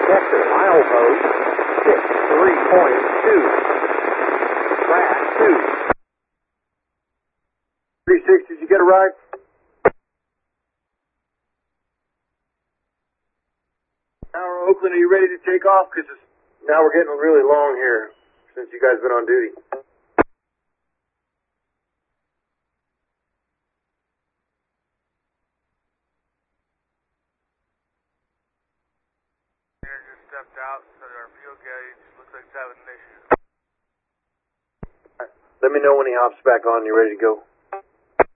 Texas milepost 63.2. Track 2. 36, did you get it right? Tower Oakland, are you ready to take off? Because now we're getting really long here since you guys been on duty. Just stepped out, so our fuel gauge looks like it's having an issue. Let me know when he hops back on. You ready to go?